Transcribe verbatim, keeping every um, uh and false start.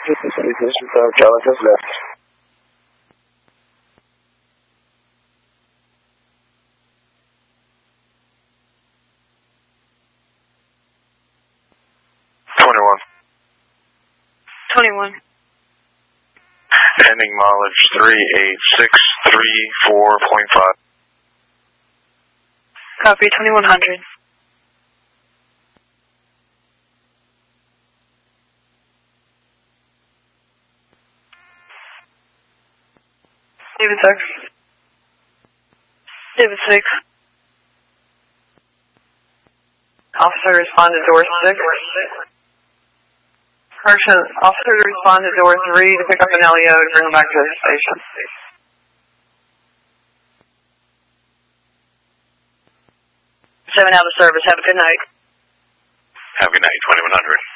California left. twenty-one. twenty-one. Pending mileage three eight six three four point five. Copy, twenty-one hundred. David six. David six. Officer respond to door six. Correction, officer to respond to door three to pick up an L E O to bring him back to the station. Seven out of service. Have a good night. Have a good night, twenty-one hundred.